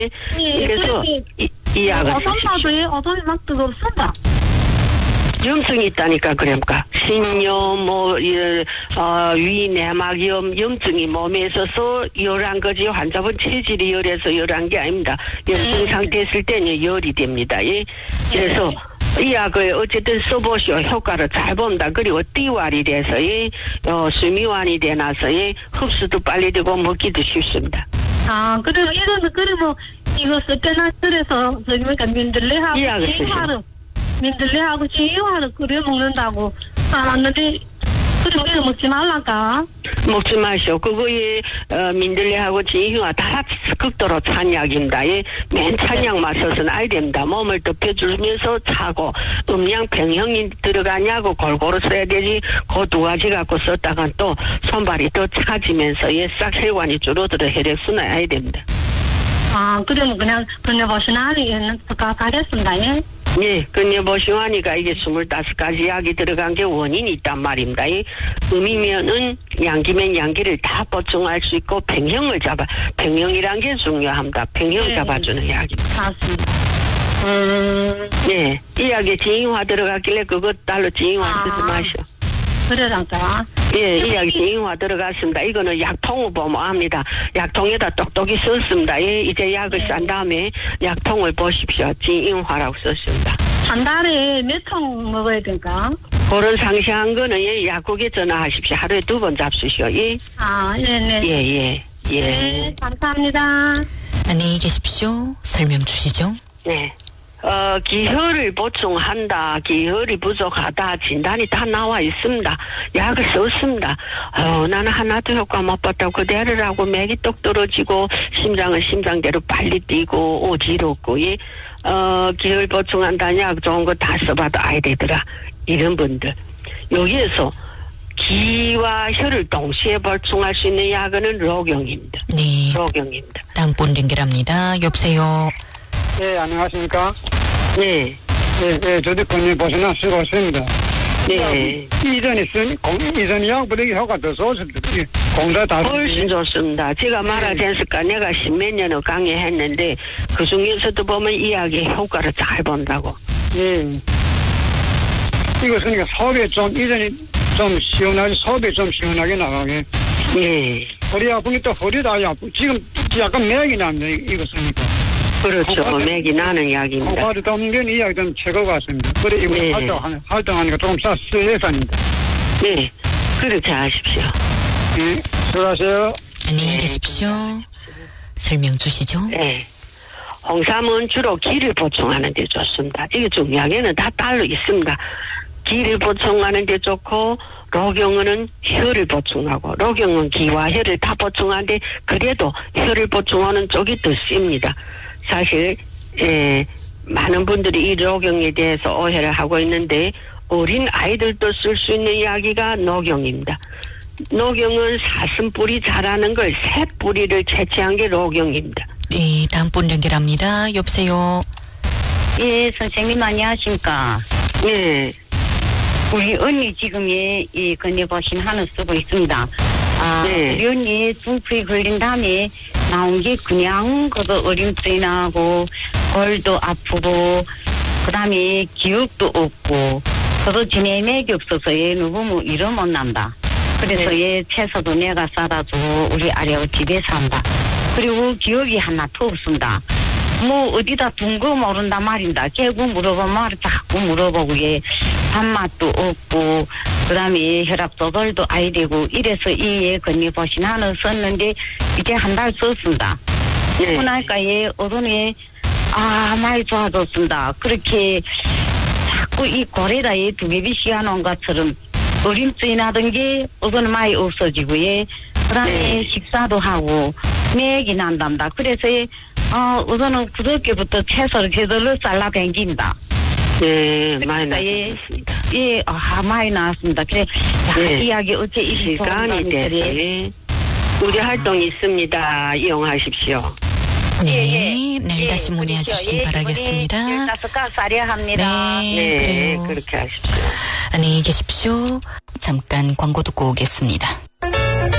그래서 이 약을 어떤 막 뜨겁습니다. 염증이 있다니까 그러니까 신염 위 내막염 염증이 몸에 있어서 열한 거지 환자분 체질이 열해서 열한 게 아닙니다. 염증 상태 있을 때는 열이 됩니다. 예. 그래서 이 약을 어쨌든 써보시오. 효과를 잘 본다. 그리고 띠활이 돼서 수미환이 되나서 흡수도 빨리 되고 먹기도 쉽습니다. 그리고 그리고 이거 쓸 때나 그래서 저기 뭐니까 민들레하고 민들레하고 지유하고 끓여 먹는다고 하는데 그럼 이거 먹지 말라까? 먹지 마시오. 그거에 민들레하고 지유와 다 극도로 찬 약입니다. 맨 찬 약만 써서는 안 됩니다. 몸을 덮여주면서 차고 음양 평형이 들어가냐고 골고루 써야 되지. 그 두 가지 갖고 썼다가 또 손발이 더 차지면서 싹 혈관이 줄어들어 혈액순환 해야 됩니다. 그러면 그냥 건네보시나니 가겠습니다. 예, 건네보시나니까 이게 25가지 약이 들어간 게 원인이 있단 말입니다. 음이면은 양기면 양기를 다 보충할 수 있고 평형이란 게 중요합니다. 평형 잡아주는 약입니다. 맞습니다. 네, 이 약에 진유화 들어갔길래 그것 달로 진유화 쓰지 마시오. 그러란가? 예, 이 약이 진유화 들어갔습니다. 이거는 약통을 보면 압니다. 약통에다 똑똑히 썼습니다. 이제 약을 싼 다음에 약통을 보십시오. 진유화라고 썼습니다. 한 달에 몇 통 먹어야 될까? 그런 상세한 거는 약국에 전화하십시오. 하루에 2번 잡수시오. 예. 네네. 예. 네, 감사합니다. 안녕히 계십시오. 설명 주시죠. 네. 기혈을 보충한다, 기혈이 부족하다, 진단이 다 나와 있습니다. 약을 썼습니다. 나는 하나도 효과 못 봤다고 그대로 하고 맥이 똑 떨어지고, 심장은 심장대로 빨리 뛰고, 어지럽고, 기혈 보충한다는 약 좋은 거 다 써봐도 아야 되더라. 이런 분들. 여기에서 기와 혈을 동시에 보충할 수 있는 약은 로경입니다. 네. 로경입니다. 다음 분 연결합니다. 여보세요. 네, 안녕하십니까? 네. 네, 저도 건네보시나 수고하십니다. 네. 이전이 약보다 효과 더 좋습니다. 공사 다. 훨씬 좋습니다. 제가 말하자니까 내가 10몇 년을 강의했는데 그 중에서도 보면 이 약의 효과를 잘 본다고. 예. 이거 쓰니까 속에 이전이 좀 시원하게 나가게. 예. 허리 아픈 게 또 허리도 아프고 지금 약간 맥이 났네, 이거 쓰니까. 그렇죠. 맥이 나는 약입니다. 공화도 없는 게 이 약이 좀 최고 같습니다. 그래, 이거 네. 활동하니까 조금 쓰레산입니다. 네. 그렇게 하십시오. 네, 수고하세요. 안녕히 계십시오. 설명 주시죠. 네. 홍삼은 주로 기를 보충하는 데 좋습니다. 이게 중약에는 다 따로 있습니다. 기를 보충하는 데 좋고, 로경은 혈을 보충하고, 로경은 기와 혈을 다 보충하는데, 그래도 혈을 보충하는 쪽이 더 씁니다. 사실, 많은 분들이 이 로경에 대해서 오해를 하고 있는데, 어린 아이들도 쓸 수 있는 약이가 노경입니다. 노경은 사슴뿔이 자라는 걸 새 뿌리를 채취한 게 로경입니다. 네, 다음 분 연결합니다. 여보세요. 예, 선생님 안녕하십니까? 네. 우리 언니 지금 이 건네보신 하나 쓰고 있습니다. 네. 우리 언니 중풍이 걸린 다음에 나온 게 그냥 그도 어림증이나고 골도 아프고 그다음에 기억도 없고 그도 지내맥이 없어서 얘 누구면 이름 못 난다. 그래서 얘 채소도 내가 싸다 주고 우리 아래가 집에 산다. 그리고 기억이 하나도 없습니다. 뭐 어디다 둔 거 모른다 말인다. 결국 물어보면 말을 자꾸 물어보고 얘 밥맛도 없고 그다음에 혈압 조절도 아이 되고 이래서 이에 건네보신 하나 썼는데 이제 한 달 썼습니다. 그러고 나니까 얘 어른이 많이 좋아졌습니다. 그렇게 자꾸 이 고래다 얘 두개비 씌워놓은 것처럼 어림증이 나던 게 어른 많이 없어지고 얘 그다음에 식사도 하고 맥이 난답니다. 그래서 얘 우선은 그저께부터 채소를 제대로 잘라댕긴다. 네, 많이 나왔습니다. 예, 많이 나왔습니다. 그래, 이 약이 어째 이 시간이 돼서 우리 활동이 있습니다. 이용하십시오. 네, 내일 다시 문의해 주시기 바라겠습니다. 15가지 싸려 합니다. 네, 그래요. 그렇게 하십시오. 안녕히 계십시오. 잠깐 광고 듣고 오겠습니다.